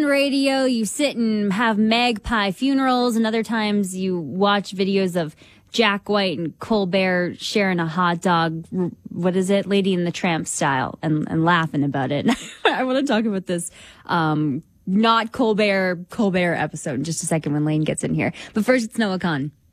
on radio, you sit and have magpie funerals, and other times you watch videos of Jack White and Colbert sharing a hot dog, what is it, Lady and the Tramp style, and laughing about it. I want to talk about this not Colbert episode in just a second when Lane gets in here. But first, it's Noah Khan.